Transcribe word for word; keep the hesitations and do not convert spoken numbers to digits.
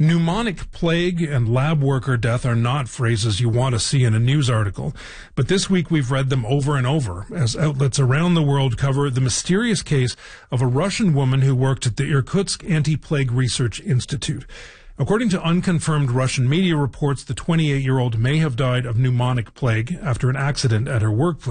Pneumonic plague and lab worker death are not phrases you want to see in a news article, but this week we've read them over and over as outlets around the world cover the mysterious case of a Russian woman who worked at the Irkutsk Anti-Plague Research Institute. According to unconfirmed Russian media reports, the twenty-eight-year-old may have died of pneumonic plague after an accident at her workplace.